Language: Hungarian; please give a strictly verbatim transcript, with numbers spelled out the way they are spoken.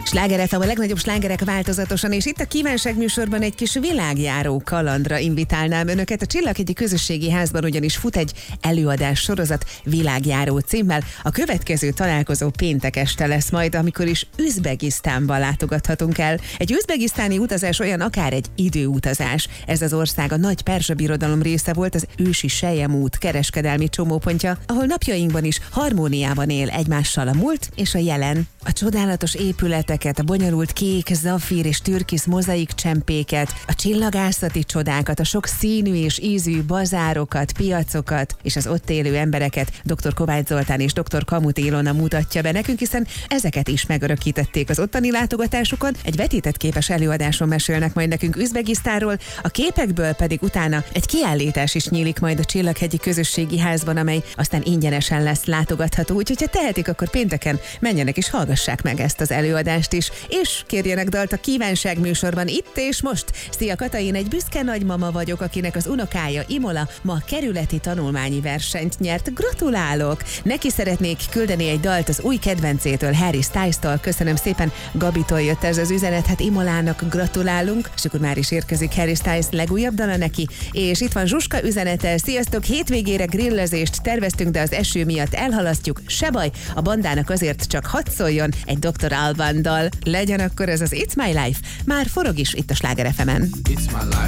Sláger ef em, a legnagyobb slágerek változatosan, és itt a Kívánság műsorban egy kis világjáró kalandra invitálnám önöket. A Csillaghegyi Közösségi Házban ugyanis fut egy előadás sorozat Világjáró címmel. A következő találkozó péntek este lesz majd, amikor is Üzbegisztánba látogathatunk el. Egy üzbegisztáni utazás olyan akár egy időutazás. Ez az ország a nagy perzsa birodalom része volt, az ősi Selyemút kereskedelmi csomópontja, ahol napjainkban is harmóniában él egymással a múlt és a jelen. A csodálatos épületeket, a bonyolult kék, zafír és türkisz mozaik csempéket, a csillagászati csodákat, a sok színű és ízű bazárokat, piacokat és az ott élő embereket dr. Kovács Zoltán és dr. Kamuth Ilona mutatja be nekünk, hiszen ezeket is megörökítették az ottani látogatásukon. Egy vetített képes előadáson mesélnek majd nekünk Üzbegisztánról, a képekből pedig utána egy kiállítás is nyílik majd a Csillaghegyi Közösségi Házban, amely aztán ingyenesen lesz látogatható, úgyhogy ha tehetik, akkor pénteken menjenek és hallgassák meg ezt az előadást is, és kérjenek dalt a Kívánság műsorban itt és most. Szia Kata, én egy büszke nagymama vagyok, akinek az unokája Imola ma kerületi tanulmányi versenyt nyert. Gratulálok! Neki szeretnék küldeni egy dalt az új kedvencétől, Harry Styles-tól. Köszönöm szépen, Gabitól jött ez az üzenet, hát Imolának gratulálunk, és akkor már is érkezik Harry Styles legújabb dala neki, és itt van Zsuska üzenete. Sziasztok, hétvégére grillezést terveztünk, de az eső miatt elhalasztjuk. Se baj, a bandának azért csak hadd szóljon egy doktor Alban dal. Legyen akkor ez az It's My Life. Már forog is itt a Sláger ef emen. It's my life.